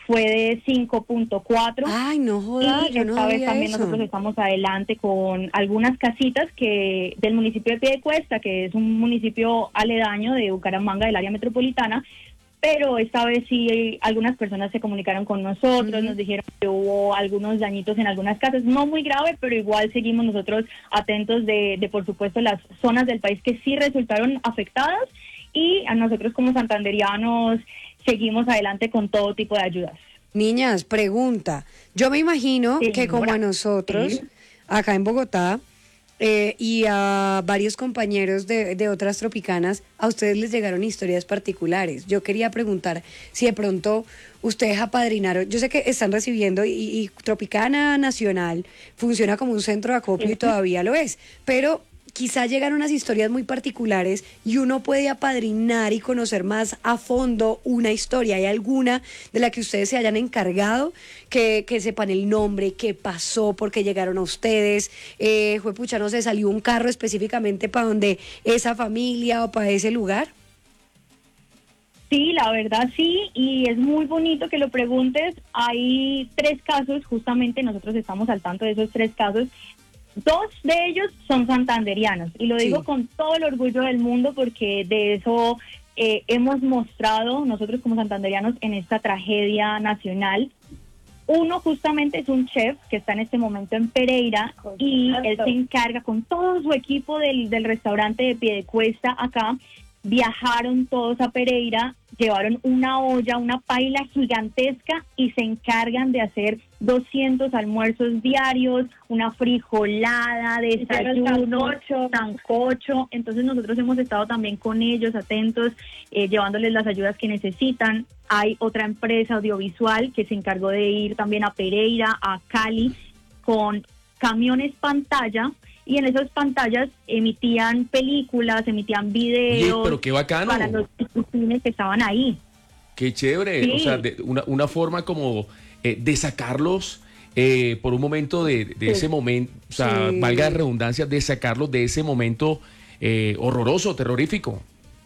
fue de 5.4. Ay, no jodas, Y yo no esta vez sabía también eso. nosotros estamos adelante con algunas casitas que del municipio de Piedecuesta, que es un municipio aledaño de Bucaramanga, del área metropolitana, pero esta vez sí algunas personas se comunicaron con nosotros, nos dijeron que hubo algunos dañitos en algunas casas, no muy grave, pero igual seguimos nosotros atentos de por supuesto las zonas del país que sí resultaron afectadas, y a nosotros como santanderianos seguimos adelante con todo tipo de ayudas. Niñas, pregunta. Yo me imagino que como a Señora. nosotros, Sí. acá en Bogotá, y a varios compañeros de otras tropicanas, a ustedes les llegaron historias particulares. Yo quería preguntar si de pronto ustedes apadrinaron, yo sé que están recibiendo y Tropicana Nacional funciona como un centro de acopio y todavía lo es, pero quizá llegan unas historias muy particulares y uno puede apadrinar y conocer más a fondo una historia. ¿Hay alguna de la que ustedes se hayan encargado, que sepan el nombre, qué pasó, por qué llegaron a ustedes? Juepucha, no sé, salió un carro específicamente para donde esa familia o para ese lugar. Sí, la verdad sí, y es muy bonito que lo preguntes. Hay 3 casos, justamente nosotros estamos al tanto de esos 3 casos. 2 de ellos son santanderianos, y lo digo Sí. con todo el orgullo del mundo porque de eso hemos mostrado nosotros como santanderianos en esta tragedia nacional. Uno justamente es un chef que está en este momento en Pereira, y él se encarga con todo su equipo del restaurante de Piedecuesta acá. Viajaron todos a Pereira, llevaron una olla, una paila gigantesca, y se encargan de hacer 200 almuerzos diarios, una frijolada, desayuno, sancocho. Entonces nosotros hemos estado también con ellos atentos, llevándoles las ayudas que necesitan. Hay otra empresa audiovisual que se encargó de ir también a Pereira, a Cali, con camiones pantalla, y en esas pantallas emitían películas, emitían Oye, videos pero qué bacano, para los cines que estaban ahí. qué chévere. O sea, Sí, una forma como de sacarlos por un momento de ese sí, momento, o sea, valga la Sí. redundancia, de sacarlos de ese momento horroroso, terrorífico.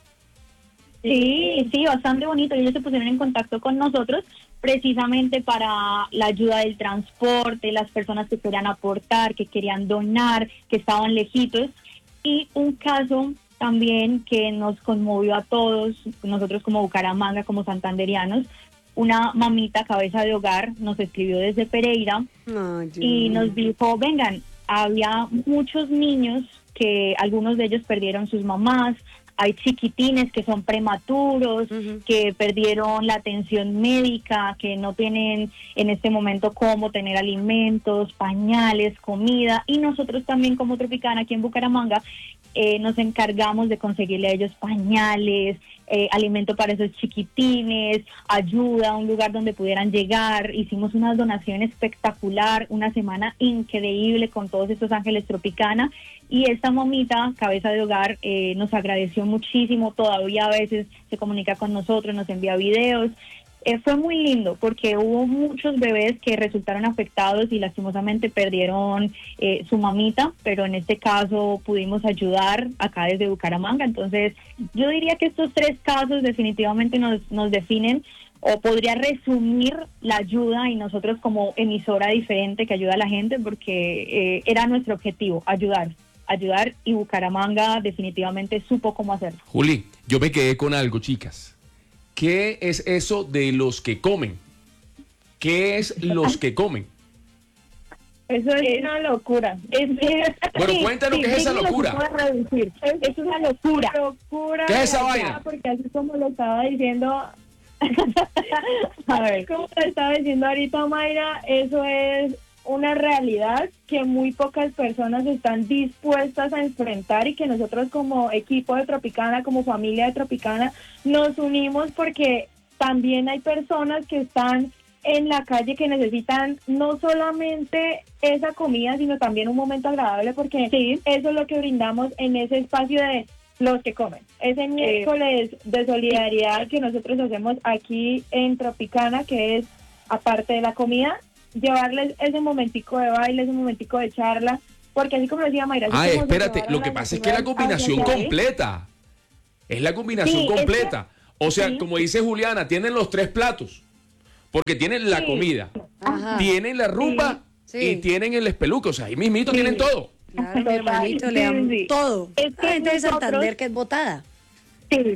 sí, sí, bastante bonito. Ellos se pusieron en contacto con nosotros precisamente para la ayuda del transporte, las personas que querían aportar, que querían donar, que estaban lejitos. Y un caso también que nos conmovió a todos, nosotros como Bucaramanga, como santanderianos, una mamita cabeza de hogar nos escribió desde Pereira Ay, y Dios. nos dijo, vengan, había muchos niños que algunos de ellos perdieron sus mamás, hay chiquitines que son prematuros, que perdieron la atención médica, que no tienen en este momento cómo tener alimentos, pañales, comida, y nosotros también como Tropicana aquí en Bucaramanga nos encargamos de conseguirle a ellos pañales, alimento para esos chiquitines, ayuda, un lugar donde pudieran llegar. Hicimos una donación espectacular, una semana increíble con todos estos ángeles Tropicana, y esta mamita, cabeza de hogar, nos agradeció muchísimo. Todavía a veces se comunica con nosotros, nos envía videos. Fue muy lindo porque hubo muchos bebés que resultaron afectados y lastimosamente perdieron su mamita, pero en este caso pudimos ayudar acá desde Bucaramanga. Entonces yo diría que estos 3 casos definitivamente nos definen, o podría resumir la ayuda, y nosotros como emisora diferente que ayuda a la gente, porque era nuestro objetivo, ayudar, y Bucaramanga definitivamente supo cómo hacerlo. Juli, yo me quedé con algo, chicas. ¿Qué es eso de los que comen? ¿Qué es los que comen? Eso es una locura. Bueno, cuéntanos qué es esa locura. Es una locura. Locura. ¿Qué es esa de vaina? verdad, porque así como lo estaba diciendo, A ver. como lo estaba diciendo ahorita Mayra, eso es una realidad que muy pocas personas están dispuestas a enfrentar, y que nosotros como equipo de Tropicana, como familia de Tropicana, nos unimos porque también hay personas que están en la calle que necesitan no solamente esa comida, sino también un momento agradable, porque Sí. eso es lo que brindamos en ese espacio de los que comen. Ese miércoles de solidaridad que nosotros hacemos aquí en Tropicana, que es, aparte de la comida, llevarles ese momentico de baile, ese momentico de charla, porque así como decía Mayra... Ah, así como se espérate, llevaron lo que las pasa es que la ayudas combinación hacia ahí, completa. Es la combinación Sí, es que- completa. O sea, sí. como dice Juliana, tienen los 3 platos. Porque tienen la Sí. comida, Ajá. tienen la rumba Sí. y tienen el espeluque. O sea, ahí mismito tienen todo. Claro, mi Total, hermanito, sí, le damos sí. todo. Es que La gente de nosotros- Santander que es botada. Sí.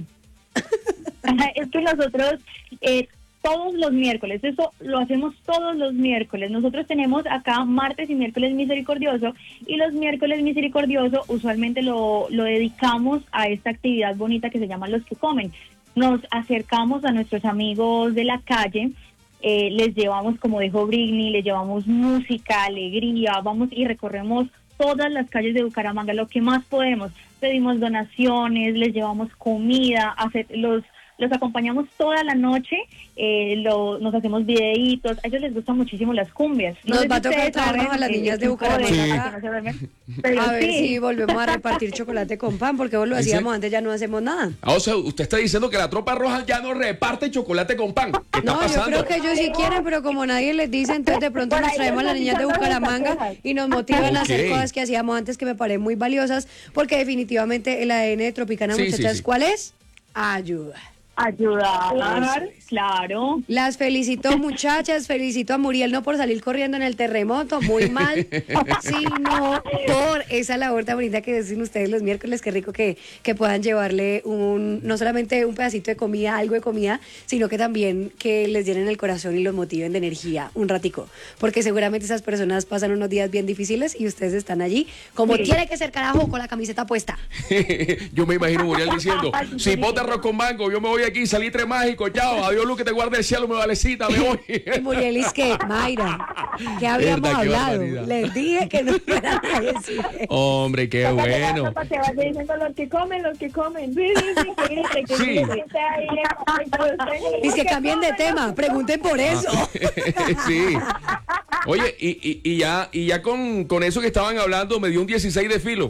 Es que nosotros todos los miércoles, eso lo hacemos todos los miércoles. Nosotros tenemos acá martes y miércoles misericordioso, y los miércoles misericordioso usualmente lo dedicamos a esta actividad bonita que se llama Los que Comen. Nos acercamos a nuestros amigos de la calle, les llevamos, como dijo Britney, les llevamos música, alegría, vamos y recorremos todas las calles de Bucaramanga, lo que más podemos. Pedimos donaciones, les llevamos comida, los acompañamos toda la noche, nos hacemos videitos. A ellos les gustan muchísimo las cumbias. Nos sé va a si tocar ustedes traernos saben, a las niñas de el tipo Bucaramanga. que no se duermen, pero A ver sí. si volvemos a repartir chocolate con pan, porque vos lo ¿Dice? hacíamos antes, ya no hacemos nada. Ah, o sea, usted está diciendo que la tropa roja ya no reparte chocolate con pan. ¿Qué está No, pasando? yo creo que ellos sí quieren, pero como nadie les dice, entonces de pronto Por nos ahí traemos a las niñas de necesitamos estas Bucaramanga cosas. y nos motivan a hacer Ok. cosas que hacíamos antes que me parecen muy valiosas, porque definitivamente el ADN de Tropicana, Sí, sí, muchachas, sí. ¿cuál es? Ayuda. Ayudar, claro. Las felicito, muchachas, felicito a Muriel no por salir corriendo en el terremoto, muy mal, sino por esa labor tan bonita que hacen ustedes los miércoles. Qué rico que puedan llevarle no solamente un pedacito de comida, algo de comida, sino que también que les llenen el corazón y los motiven de energía un ratico, porque seguramente esas personas pasan unos días bien difíciles y ustedes están allí como Sí. tiene que ser, carajo, con la camiseta puesta. Yo me imagino Muriel diciendo, si bota arroz con mango, yo me voy aquí, salitre mágico, chao, adiós Luz, que te guarde el cielo, me valecita, me voy. Y Muriel es que, Mayra, que habíamos Verdad, qué hablado. barbaridad. Les dije que no fueran a decir. Hombre, qué bueno. Para que vaya diciendo los que comen, los que comen. Sí, sí, sí, que grite, que Sí. grite, que esté ahí, Dice que cambien de tema, pregunten por eso. Sí. Oye, y ya con eso que estaban hablando, me dio un 16 de filo.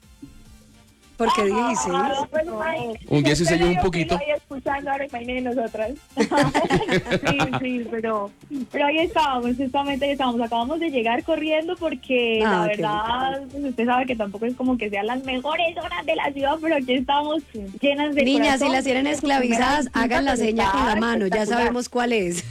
¿Por qué 16? Un 16 y un poquito. Ahí escuchando ahora imaginen nosotras. Sí, pero ahí estábamos, justamente ahí estábamos. Acabamos de llegar corriendo porque Ah, la qué verdad, pues usted sabe que tampoco es como que sean las mejores horas de la ciudad, pero aquí estamos llenas de Niñas, si corazón. las tienen esclavizadas, hagan la seña con la mano, ya Espectacular. sabemos cuál es.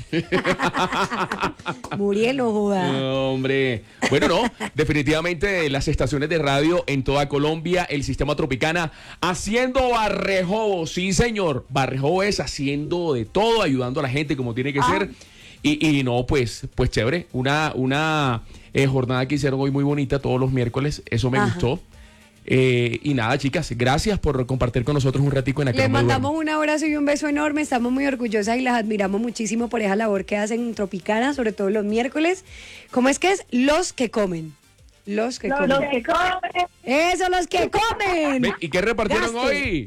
Muriel, no joda. No, hombre. Bueno, no, definitivamente las estaciones de radio en toda Colombia, el sistema Tropicana, haciendo barrejobo, sí señor, barrejobo es haciendo de todo, ayudando a la gente como tiene que ser. Y no, pues chévere, una jornada que hicieron hoy muy bonita todos los miércoles, eso me Ajá. gustó. Y nada, chicas, gracias por compartir con nosotros un ratico en la que Les no me mandamos duermo. un abrazo y un beso enorme. Estamos muy orgullosas y las admiramos muchísimo por esa labor que hacen en Tropicana, sobre todo los miércoles. ¿Cómo es que es? Los que comen. Los que comen. Los que comen. ¡Eso, los que comen! Ve, ¿y qué repartieron Gaste. hoy?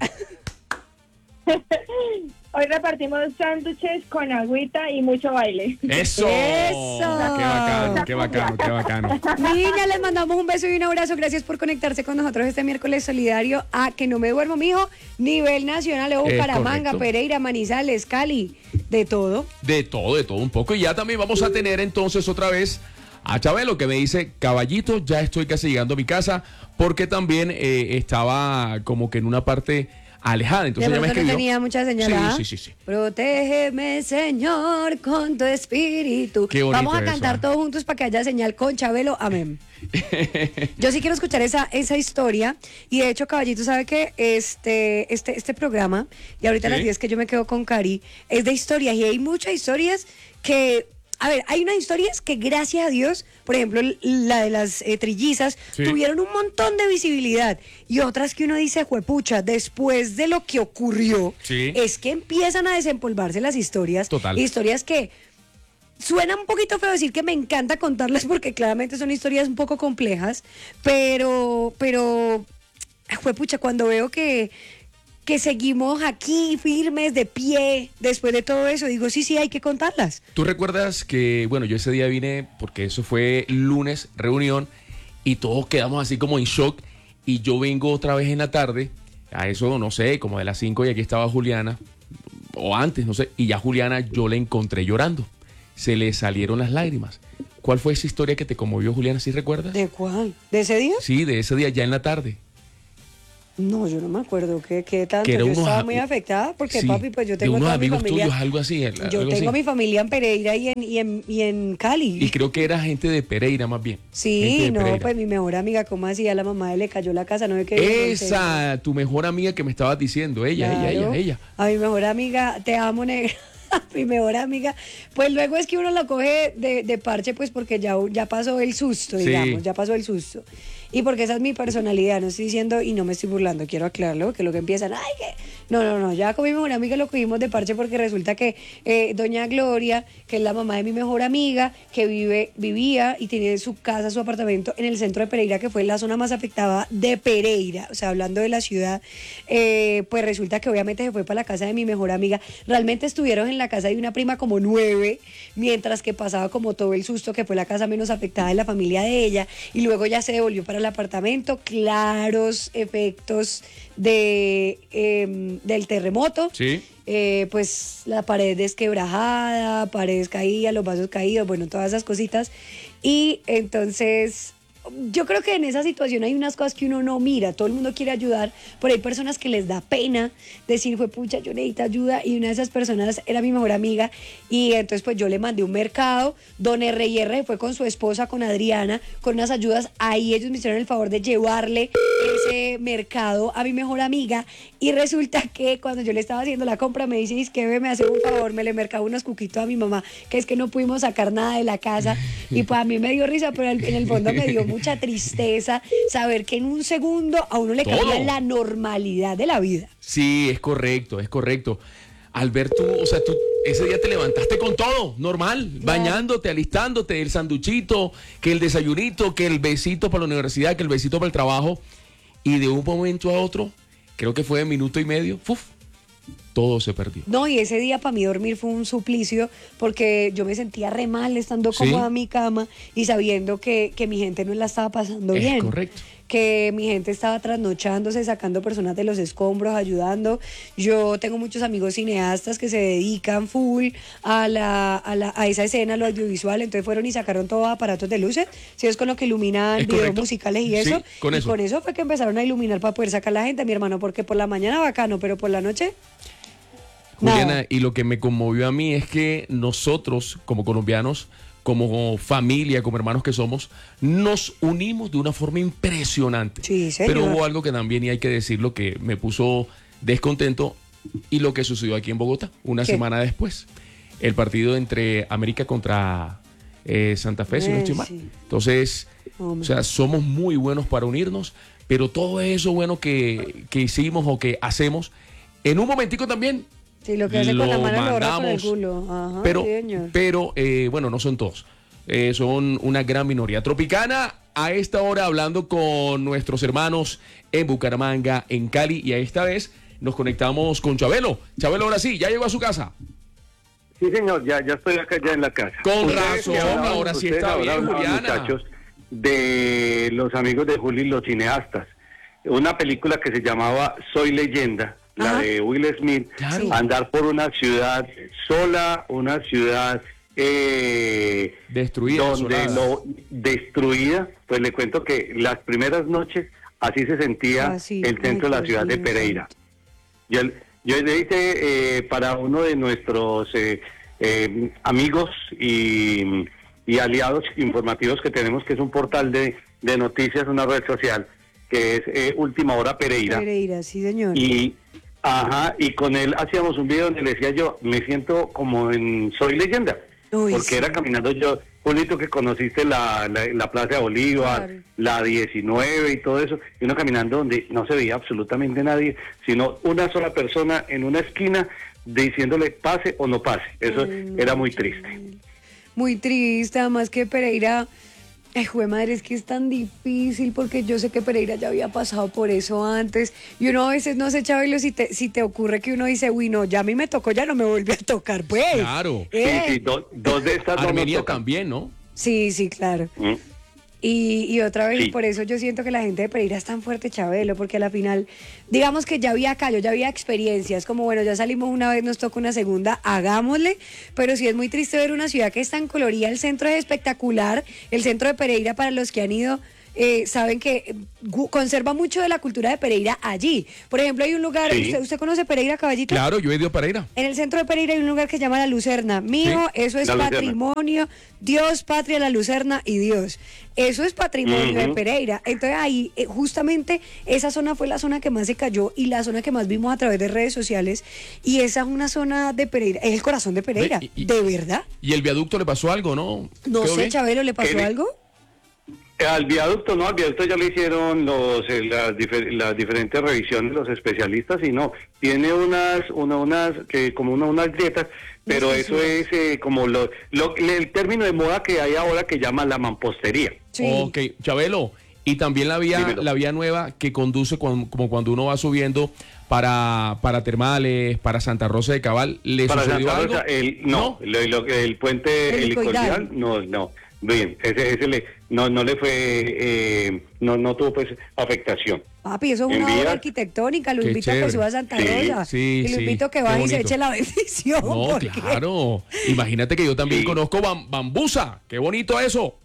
Hoy repartimos sándwiches con agüita y mucho baile. ¡Eso! ¡Eso! ¡Qué bacano, qué bacano, qué bacano! Niña, les mandamos un beso y un abrazo. Gracias por conectarse con nosotros este miércoles solidario a Que No Me Duermo, mijo. Nivel nacional, de Bucaramanga, correcto. Pereira, Manizales, Cali, de todo. De todo un poco. Y ya también vamos a tener entonces otra vez a Chabelo, que me dice, caballito, ya estoy casi llegando a mi casa, porque también estaba como que en una parte alejada. Entonces De ya me pronto no escribió. tenía mucha señal. ¿ah? Sí. Protégeme, Señor, con tu espíritu. Qué bonito Vamos a eso, cantar ¿ah? todos juntos para que haya señal con Chabelo. Amén. Yo sí quiero escuchar esa historia. Y de hecho, caballito, sabe que este programa, y ahorita a las Sí. 10 que yo me quedo con Cari, es de historias. Y hay muchas historias que. A ver, hay unas historias que gracias a Dios, por ejemplo, la de las trillizas, Sí. tuvieron un montón de visibilidad. Y otras que uno dice, juepucha, después de lo que ocurrió, Sí. es que empiezan a desempolvarse las historias. Total. Historias que suena un poquito feo decir que me encanta contarlas porque claramente son historias un poco complejas, pero, juepucha, cuando veo que seguimos aquí firmes, de pie, después de todo eso, digo, sí, hay que contarlas. ¿Tú recuerdas que, bueno, yo ese día vine, porque eso fue lunes, reunión, y todos quedamos así como en shock, y yo vengo otra vez en la tarde, a eso, no sé, como de las 5, y aquí estaba Juliana, o antes, no sé, y ya Juliana yo la encontré llorando, se le salieron las lágrimas. ¿Cuál fue esa historia que te conmovió, Juliana, si recuerdas? ¿De cuál? ¿De ese día? Sí, de ese día ya en la tarde. No, yo no me acuerdo qué tanto. Que era Yo unos estaba a- muy afectada porque, Sí, papi, pues yo de tengo unos toda mi amigos familia. tuyos, algo así. Yo algo tengo así. mi familia en Pereira y en Cali. Y creo que era gente de Pereira más bien. Gente Sí, de no, Pereira. pues mi mejor amiga, ¿cómo así? A la mamá de le cayó la casa, no ve que vive en el centro. Esa, tu mejor amiga que me estabas diciendo, ella. A mi mejor amiga, te amo, negra. Mi mejor amiga, pues luego es que uno lo coge de parche, pues porque ya pasó el susto, Sí. digamos, ya pasó el susto. Y porque esa es mi personalidad, no estoy diciendo y no me estoy burlando, quiero aclararlo, que lo que empiezan, ay, que... No, ya con mi mejor amiga lo cogimos de parche porque resulta que doña Gloria, que es la mamá de mi mejor amiga, que vivía y tiene su casa, su apartamento en el centro de Pereira, que fue la zona más afectada de Pereira, o sea, hablando de la ciudad, pues resulta que obviamente se fue para la casa de mi mejor amiga. Realmente estuvieron en la casa de una prima como 9, mientras que pasaba como todo el susto, que fue la casa menos afectada de la familia de ella, y luego ya se devolvió para el apartamento. Claros efectos del terremoto. Sí. Pues la pared desquebrajada, paredes caídas, los vasos caídos, bueno, todas esas cositas. Y entonces yo creo que en esa situación hay unas cosas que uno no mira, todo el mundo quiere ayudar, pero hay personas que les da pena decir, fue pucha, yo necesito ayuda, y una de esas personas era mi mejor amiga, y entonces pues yo le mandé un mercado, don R&R fue con su esposa, con Adriana, con unas ayudas, ahí ellos me hicieron el favor de llevarle ese mercado a mi mejor amiga, y resulta que cuando yo le estaba haciendo la compra me dice, es que me hace un favor, me le mercaba unos cuquitos a mi mamá, que es que no pudimos sacar nada de la casa, y pues a mí me dio risa, pero en el fondo me dio mucha tristeza saber que en un segundo a uno le cambia Todo. la normalidad de la vida. Sí, es correcto, es correcto. Al ver tú, o sea, tú ese día te levantaste con todo, normal, bañándote, alistándote, el sanduchito, que el desayunito, que el besito para la universidad, que el besito para el trabajo, y de un momento a otro, creo que fue de minuto y medio, ¡fuf! Todo se perdió. No, y ese día para mí dormir fue un suplicio porque yo me sentía re mal estando Sí. cómoda en mi cama y sabiendo que mi gente no la estaba pasando Es bien. correcto. Que mi gente estaba trasnochándose, sacando personas de los escombros, ayudando. Yo tengo muchos amigos cineastas que se dedican full a esa escena, a lo audiovisual, entonces fueron y sacaron todos aparatos de luces, si es con lo que iluminan Es videos correcto. musicales y Sí, eso. con y eso. con eso fue que empezaron a iluminar para poder sacar la gente, mi hermano, porque por la mañana bacano, pero por la noche... Juliana, nada. y lo que me conmovió a mí es que nosotros, como colombianos, como familia, como hermanos que somos, nos unimos de una forma impresionante. Sí, señor. Pero hubo algo que también, y hay que decirlo, que me puso descontento, y lo que sucedió aquí en Bogotá, una ¿Qué? semana después. El partido entre América contra Santa Fe, si no estoy mal. Sí. Entonces, Hombre. o sea, somos muy buenos para unirnos, pero todo eso bueno que hicimos o que hacemos, en un momentico también Sí, lo que hace con la mano lo borra con el mandamos, culo. Ajá, pero, sí, señor. bueno, no son todos. Son una gran minoría. Tropicana, a esta hora hablando con nuestros hermanos en Bucaramanga, en Cali, y a esta vez nos conectamos con Chabelo. Chabelo, ahora sí, ya llegó a su casa. Sí, señor, ya estoy acá ya en la casa. Con Ustedes razón, que hablaban- ahora sí ustedes está bien, hablaban, Juliana. muchachos, de los amigos de Juli, los cineastas. Una película que se llamaba Soy Leyenda, la Ajá. de Will Smith. Claro. Andar por una ciudad sola, una ciudad Destruida, donde asolada. destruida. Pues le cuento que las primeras noches así se sentía Así, el centro de ay, la ciudad de Dios mío, Pereira. Yo le hice para uno de nuestros amigos y aliados informativos que tenemos, que es un portal de noticias, una red social, que es Última Hora Pereira. Pereira, sí, señor. Y con él hacíamos un video donde le decía yo, me siento como en Soy Leyenda, Uy, porque sí. era caminando yo, Julito, que conociste la Plaza de Bolívar, Claro. la 19 y todo eso, y uno caminando donde no se veía absolutamente nadie, sino una sola persona en una esquina diciéndole pase o no pase. Eso Ay, no, era muy triste. Muy triste, además que Pereira, ay, jue madre, es que es tan difícil porque yo sé que Pereira ya había pasado por eso antes y uno a veces no sé, Chabelo, si te ocurre que uno dice, uy, no, ya a mí me tocó, ya no me vuelve a tocar, pues. Claro. Sí, dos de estas no nos Armenia tocan. también, ¿no? Sí, sí, claro. ¿Mm? Y otra vez, Sí. por eso yo siento que la gente de Pereira es tan fuerte, Chabelo, porque a la final, digamos que ya había callo, ya había experiencias, como bueno, ya salimos una vez, nos toca una segunda, hagámosle, pero sí es muy triste ver una ciudad que es tan colorida, el centro es espectacular, el centro de Pereira, para los que han ido, saben que conserva mucho de la cultura de Pereira allí. Por ejemplo, hay un lugar, Sí. ¿usted conoce Pereira, Caballito? Claro, yo he ido a Pereira. En el centro de Pereira hay un lugar que se llama La Lucerna. Mijo, Sí, eso es La Lucerna. patrimonio, Dios, patria, La Lucerna y Dios. Eso es patrimonio de Ujú. Pereira. Entonces ahí, justamente, esa zona fue la zona que más se cayó y la zona que más vimos a través de redes sociales. Y esa es una zona de Pereira, es el corazón de Pereira. Ve, y- ¿De verdad? ¿Y el viaducto le pasó algo, no? No ¿Quedó sé, bien? Chabelo, ¿le pasó ¿Qué? algo? Al viaducto ya le hicieron las diferentes revisiones los especialistas y no, tiene unas grietas, pero Sí, eso sí. es como el término de moda que hay ahora que llama la mampostería. Sí. Ok, Chabelo, y también Dímelo. la vía nueva que conduce como cuando uno va subiendo para Termales, para Santa Rosa de Cabal, ¿le Para sucedió Santa algo? Rosa, el puente Helicoidal. helicoidal, no, bien, ese no le fue, no tuvo pues afectación. Papi, eso es En una obra vías. arquitectónica. Lo Qué invito a que chévere. suba a Santa Sí, Rosa. sí, y lo sí, invito a que qué baje y se bonito. eche la bendición. No, porque- claro. Imagínate que yo también Sí. conozco Bambusa. Qué bonito eso.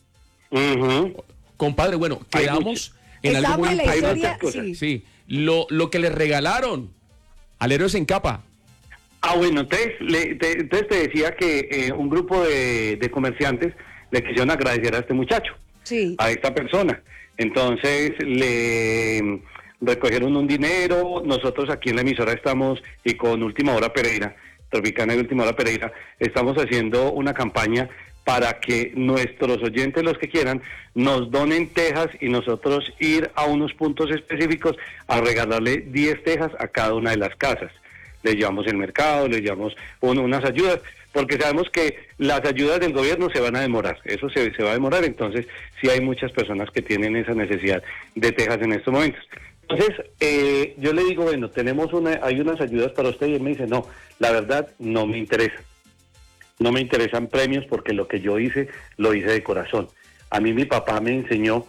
Ujú. Compadre, bueno, Hay quedamos en algo Estábamos muy en la hay importante. historia, muchas cosas. sí. Sí, lo que le regalaron al héroe sin capa. Bueno, entonces te decía que un grupo de comerciantes le quisieron agradecer a este muchacho, Sí. a esta persona. Entonces le recogieron un dinero. Nosotros aquí en la emisora estamos, y con Última Hora Pereira, Tropicana y Última Hora Pereira, estamos haciendo una campaña para que nuestros oyentes, los que quieran, nos donen tejas y nosotros ir a unos puntos específicos a regalarle 10 tejas a cada una de las casas. Les llevamos el mercado, les llevamos unas ayudas, porque sabemos que las ayudas del gobierno se van a demorar, eso se va a demorar. Entonces sí hay muchas personas que tienen esa necesidad de tejas en estos momentos. Entonces yo le digo, bueno, hay unas ayudas para usted, y él me dice, no, la verdad no me interesa. No me interesan premios porque lo que yo hice, lo hice de corazón. A mí mi papá me enseñó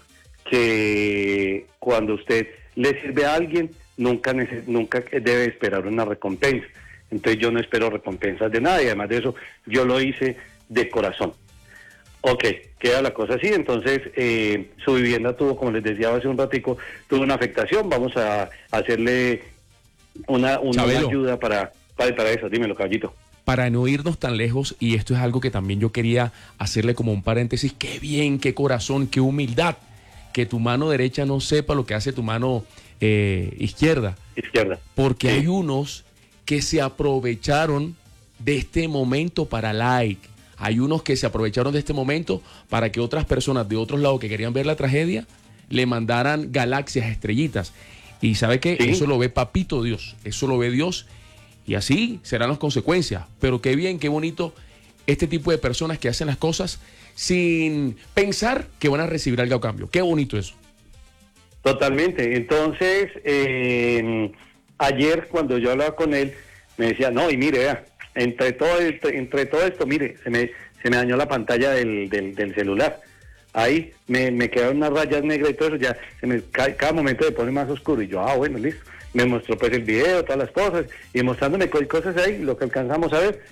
que cuando usted le sirve a alguien, nunca debe esperar una recompensa. Entonces yo no espero recompensas de nada, y además de eso, yo lo hice de corazón. Ok, queda la cosa así. Entonces su vivienda tuvo, como les decía hace un ratico, tuvo una afectación. Vamos a hacerle una Chabelo. ayuda para eso. Dímelo, caballito. Para no irnos tan lejos, y esto es algo que también yo quería hacerle como un paréntesis, qué bien, qué corazón, qué humildad, que tu mano derecha no sepa lo que hace tu mano izquierda, Izquierda. porque Sí. hay unos que se aprovecharon de este momento para like, hay unos que se aprovecharon de este momento para que otras personas de otros lados que querían ver la tragedia le mandaran galaxias, estrellitas, y ¿sabe qué? Sí. Eso lo ve Papito Dios, eso lo ve Dios. Y así serán las consecuencias. Pero qué bien, qué bonito este tipo de personas que hacen las cosas sin pensar que van a recibir algo a cambio. Qué bonito eso. Totalmente. Entonces, ayer cuando yo hablaba con él, me decía, no, y mire, vea, entre todo esto, mire, se me dañó la pantalla del celular. Ahí me quedaron unas rayas negras y todo eso, ya cada momento se pone más oscuro. Y yo, bueno, listo. Me mostró pues el video, todas las cosas, y mostrándome cosas ahí, lo que alcanzamos a ver.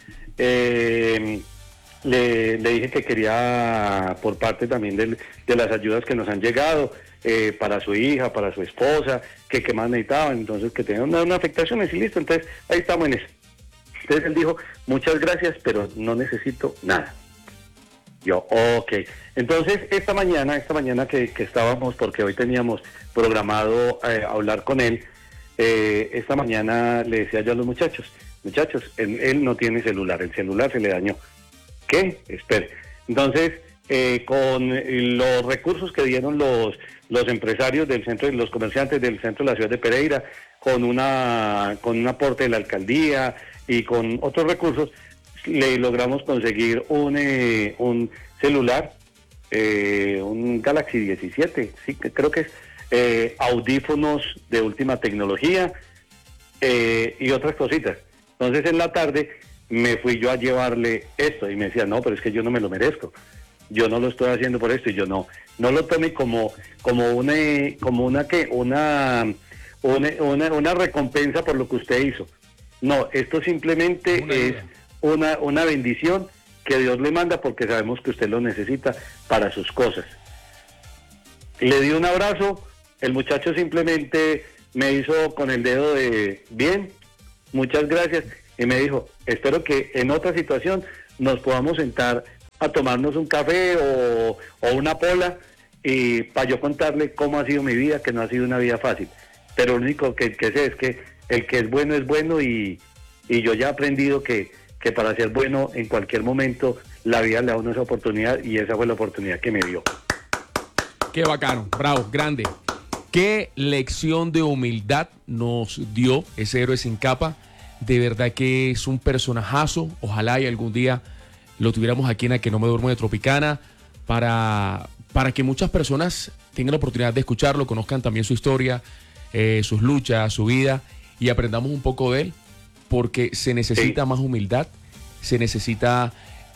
Le dije que quería, por parte también de las ayudas que nos han llegado, para su hija, para su esposa, que más necesitaban, entonces que tenían una afectación, y listo. Entonces ahí estamos en eso. Entonces él dijo, muchas gracias, pero no necesito nada. Yo, ok. Entonces esta mañana que estábamos, porque hoy teníamos programado hablar con él, esta mañana le decía yo a los muchachos, él no tiene celular, el celular se le dañó. ¿Qué? Espere. Entonces, con los recursos que dieron los empresarios del centro, los comerciantes del centro de la ciudad de Pereira, con un aporte de la alcaldía y con otros recursos, le logramos conseguir un celular, un Galaxy 17, sí, creo que es, audífonos de última tecnología y otras cositas. Entonces en la tarde me fui yo a llevarle esto y me decía, no, pero es que yo no me lo merezco, yo no lo estoy haciendo por esto. Y yo, no lo tome como una recompensa por lo que usted hizo. No, esto simplemente es una bendición que Dios le manda, porque sabemos que usted lo necesita para sus cosas. Le di un abrazo, el muchacho simplemente me hizo con el dedo de bien, muchas gracias, y me dijo, espero que en otra situación nos podamos sentar a tomarnos un café o una pola, y para yo contarle cómo ha sido mi vida, que no ha sido una vida fácil. Pero lo único que sé es que el que es bueno, y yo ya he aprendido que para ser bueno en cualquier momento la vida le da a uno esa oportunidad, y esa fue la oportunidad que me dio. Qué bacano, bravo, grande. Qué lección de humildad nos dio ese héroe sin capa. De verdad que es un personajazo. Ojalá y algún día lo tuviéramos aquí en A Que No Me Duermo de Tropicana para que muchas personas tengan la oportunidad de escucharlo, conozcan también su historia, sus luchas, su vida, y aprendamos un poco de él, porque se necesita más humildad, se necesita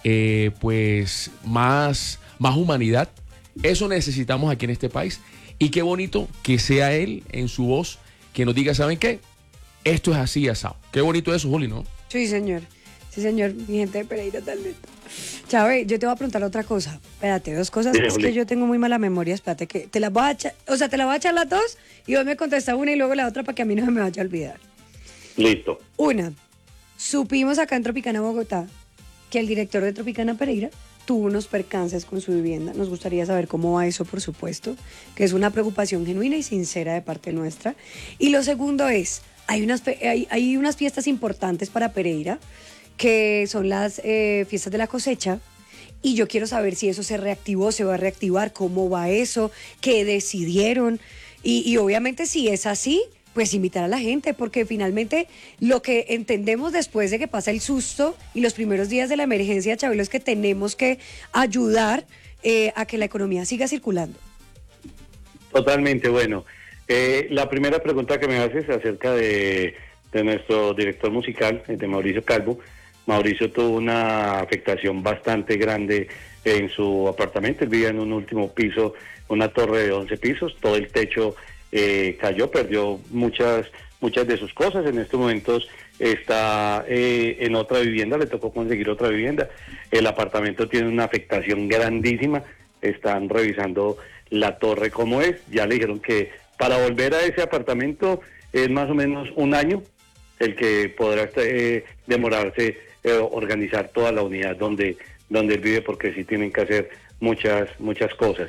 pues más humanidad. Eso necesitamos aquí en este país, y qué bonito que sea él en su voz que nos diga, ¿saben qué? Esto es así, asado. Qué bonito eso, Juli, ¿no? Sí, señor. Sí, señor. Mi gente de Pereira también. Chávez, yo te voy a preguntar otra cosa. Espérate, dos cosas. Dile, es Juli. que yo tengo muy mala memoria. Espérate, que te las voy a echar. O sea, te las voy a echar las dos y vos me contestas una y luego la otra para que a mí no se me vaya a olvidar. Listo. Una, supimos acá en Tropicana, Bogotá, que el director de Tropicana Pereira tuvo unos percances con su vivienda. Nos gustaría saber cómo va eso, por supuesto, que es una preocupación genuina y sincera de parte nuestra. Y lo segundo es, hay unas fiestas importantes para Pereira, que son las fiestas de la cosecha, y yo quiero saber si eso se reactivó, se va a reactivar, cómo va eso, qué decidieron, y obviamente si es así, pues invitar a la gente, porque finalmente lo que entendemos después de que pasa el susto y los primeros días de la emergencia, Chabelo, es que tenemos que ayudar a que la economía siga circulando. Totalmente, bueno. La primera pregunta que me haces acerca de nuestro director musical, de Mauricio Calvo. Mauricio tuvo una afectación bastante grande en su apartamento. Él vivía en un último piso, una torre de 11 pisos, todo el techo cayó, perdió muchas de sus cosas. En estos momentos está en otra vivienda, le tocó conseguir otra vivienda. El apartamento tiene una afectación grandísima, están revisando la torre como es. Ya le dijeron que para volver a ese apartamento es más o menos un año el que podrá demorarse organizar toda la unidad donde él vive, porque sí tienen que hacer muchas cosas.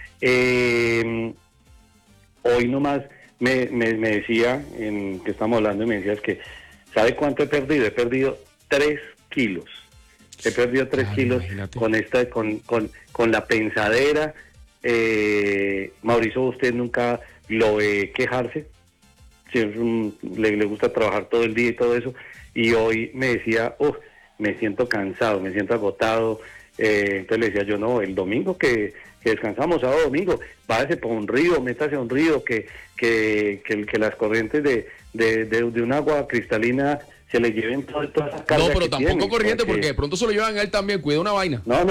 Hoy nomás me decía, que estamos hablando, y me decías que, ¿sabe cuánto he perdido? He perdido 3 kilos. He perdido 3 kilos imagínate. con la pensadera. Mauricio, ¿usted nunca lo ve quejarse? Siempre le gusta trabajar todo el día y todo eso. Y hoy me decía, me siento cansado, me siento agotado. Entonces le decía yo, no, el domingo que descansamos, sábado, domingo, váyase por un río, métase a un río, que las corrientes de un agua cristalina se le lleven toda esa carga. No, pero que tampoco tiene, corriente, porque de pronto se lo llevan a él también. Cuida una vaina. No.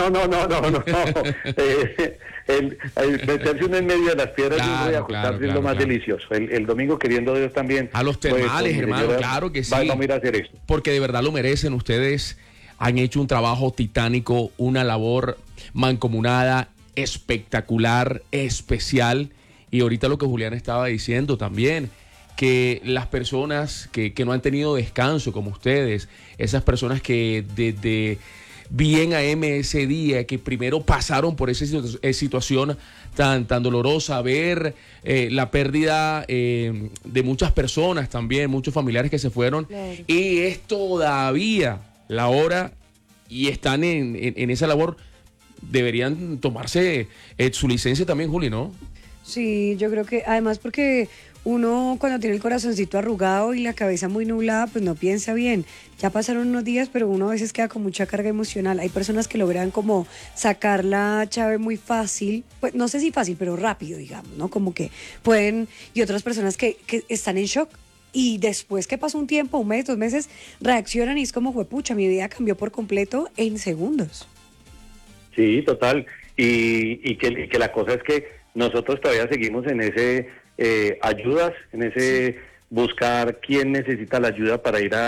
Meterse uno en medio de las piedras y ajustarse es lo más delicioso. El domingo, queriendo Dios también. A los termales, hermano, claro que sí. Vamos a ir a hacer esto. Porque de verdad lo merecen. Ustedes han hecho un trabajo titánico, una labor mancomunada, espectacular, especial. Y ahorita lo que Julián estaba diciendo también, que las personas que no han tenido descanso como ustedes, esas personas que desde bien a M ese día, que primero pasaron por esa situación tan dolorosa, ver la pérdida de muchas personas también, muchos familiares que se fueron, Claro. Y es todavía la hora, y están en esa labor. Deberían tomarse su licencia también, Juli, ¿no? Sí, yo creo que además porque uno cuando tiene el corazoncito arrugado y la cabeza muy nublada, pues no piensa bien. Ya pasaron unos días, pero uno a veces queda con mucha carga emocional. Hay personas que logran como sacar la chave muy fácil, pues no sé si fácil, pero rápido, digamos, ¿no? Como que pueden, y otras personas que están en shock. Y después que pasa un tiempo, un mes, 2 meses, reaccionan y es como, juepucha, mi vida cambió por completo en segundos. Sí, total. Y que la cosa es que nosotros todavía seguimos en ese ayudas, en ese buscar quién necesita la ayuda para ir a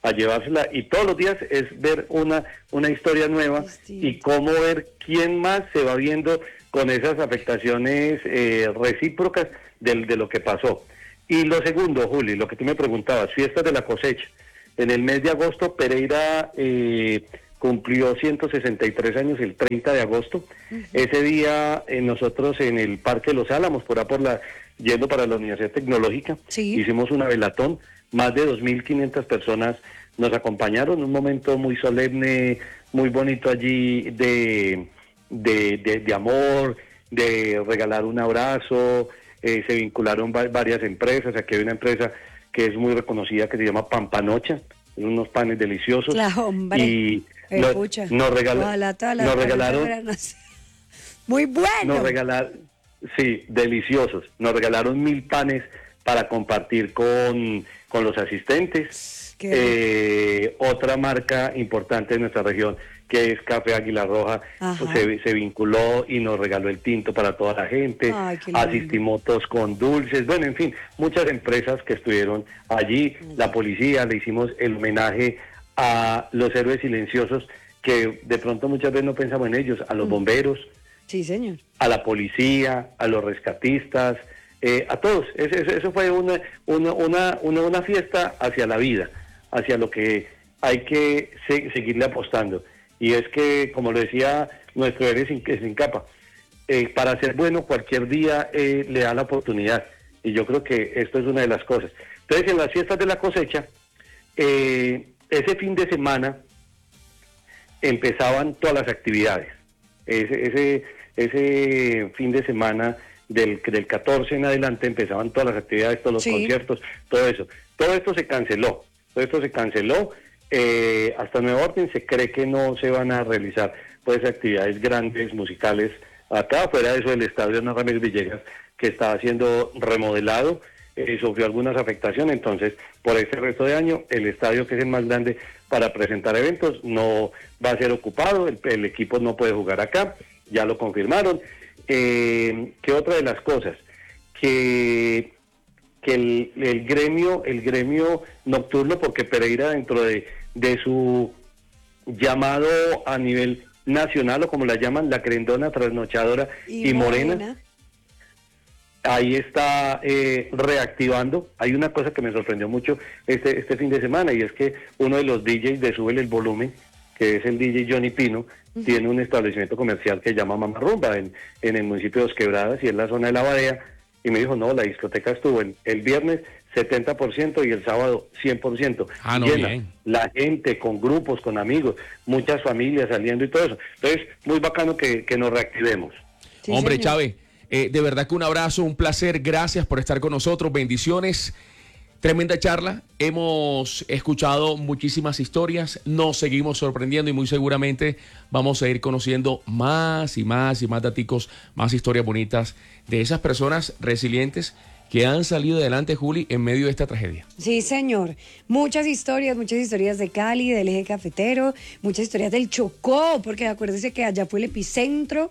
a llevársela, y todos los días es ver una historia nueva y cómo ver quién más se va viendo con esas afectaciones recíprocas de lo que pasó. Y lo segundo, Juli, lo que tú me preguntabas, fiestas de la cosecha. En el mes de agosto, Pereira cumplió 163 años el 30 de agosto. Ese día nosotros en el Parque de los Álamos, yendo para la Universidad Tecnológica, hicimos una velatón. Más de 2.500 personas nos acompañaron, un momento muy solemne, muy bonito allí de amor, de regalar un abrazo. Se vincularon varias empresas. Aquí hay una empresa que es muy reconocida que se llama Pampanocha, unos panes deliciosos. Hombre. Y nos regalaron muy bueno. Sí, deliciosos. Nos regalaron 1.000 panes para compartir con los asistentes. Otra marca importante de nuestra región, que es Café Águila Roja, se vinculó y nos regaló el tinto para toda la gente. Asistimos todos con dulces, bueno, en fin, muchas empresas que estuvieron allí. La policía, le hicimos el homenaje a los héroes silenciosos, que de pronto muchas veces no pensamos en ellos, a los bomberos, sí, señor, a la policía, a los rescatistas, a todos. Eso fue una fiesta hacia la vida, hacia lo que hay que seguirle apostando. Y es que, como lo decía nuestro héroe sin capa, para ser bueno cualquier día le da la oportunidad. Y yo creo que esto es una de las cosas. Entonces, en las fiestas de la cosecha, ese fin de semana empezaban todas las actividades. Ese fin de semana del 14 en adelante empezaban todas las actividades, todos los conciertos, todo eso. Todo esto se canceló. Hasta nueva orden se cree que no se van a realizar pues actividades grandes musicales acá. Fuera de eso, el estadio Hernán Ramírez Villegas, que estaba siendo remodelado, sufrió algunas afectaciones. Entonces, por este resto de año, el estadio, que es el más grande para presentar eventos, no va a ser ocupado. El equipo no puede jugar acá, ya lo confirmaron. ¿Qué otra de las cosas? Que el gremio nocturno, porque Pereira, dentro de su llamado a nivel nacional, o como la llaman, la querendona, trasnochadora y morena, ahí está reactivando. Hay una cosa que me sorprendió mucho este fin de semana, y es que uno de los DJs de Súbele el Volumen, que es el DJ Johnny Pino, tiene un establecimiento comercial que se llama Mamá Rumba en el municipio de Dos Quebradas, y en la zona de La Badea, y me dijo, no, la discoteca estuvo el viernes 70% y el sábado 100%. Llena. Bien. La gente, con grupos, con amigos, muchas familias saliendo y todo eso. Entonces, muy bacano que nos reactivemos. Sí, hombre, señor. Chávez, de verdad que un abrazo, un placer, gracias por estar con nosotros, bendiciones. Tremenda charla, hemos escuchado muchísimas historias, nos seguimos sorprendiendo y muy seguramente vamos a ir conociendo más y más daticos, más historias bonitas de esas personas resilientes que han salido adelante, Juli, en medio de esta tragedia. Sí, señor. Muchas historias de Cali, del eje cafetero, muchas historias del Chocó, porque acuérdese que allá fue el epicentro.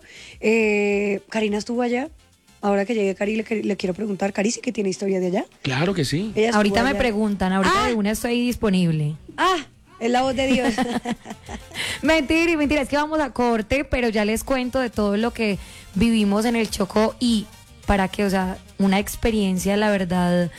Karina estuvo allá. Ahora que llegue Cari, le quiero preguntar, Cari, ¿sí que tiene historia de allá? Claro que sí. Ahorita me preguntan, de una estoy disponible. Es la voz de Dios. Mentira, es que vamos a corte, pero ya les cuento de todo lo que vivimos en el Chocó y para que, una experiencia, la verdad,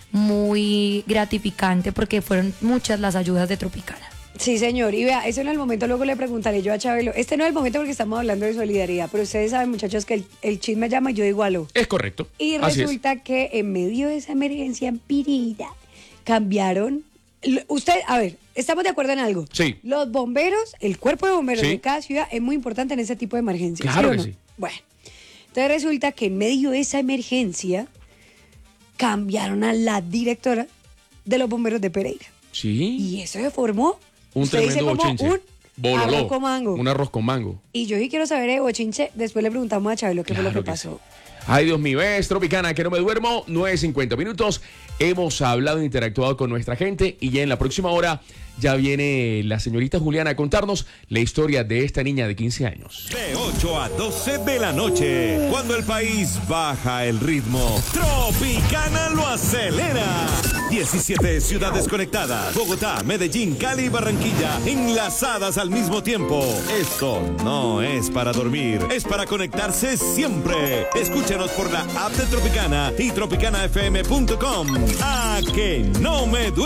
muy gratificante, porque fueron muchas las ayudas de Tropicana. Sí, señor, y vea, eso no es el momento, luego le preguntaré yo a Chabelo. Este no es el momento porque estamos hablando de solidaridad, pero ustedes saben, muchachos, que el chisme llama y yo digo aló. Es correcto. Y resulta que en medio de esa emergencia en Pereira cambiaron. ¿estamos de acuerdo en algo? Sí. Los bomberos, el cuerpo de bomberos de cada ciudad es muy importante en ese tipo de emergencias. Claro ¿sí o que no? sí. Bueno, entonces resulta que en medio de esa emergencia cambiaron a la directora de los bomberos de Pereira. Sí. Y eso se formó. Un tremendo bochinche. Arroz con mango. Un arroz con mango. Y yo sí quiero saber de bochinche. Después le preguntamos a Chabelo qué fue lo que pasó. Sí. Ay, Dios mío, es Tropicana, que no me duermo. 9:50 minutos. Hemos hablado, interactuado con nuestra gente. Y ya en la próxima hora ya viene la señorita Juliana a contarnos la historia de esta niña de 15 años. De 8 a 12 de la noche, cuando el país baja el ritmo, Tropicana lo acelera. 17 ciudades conectadas. Bogotá, Medellín, Cali y Barranquilla enlazadas al mismo tiempo. Esto no es para dormir, es para conectarse siempre. Escúchanos por la app de Tropicana y tropicanafm.com. ¡A que no me duele!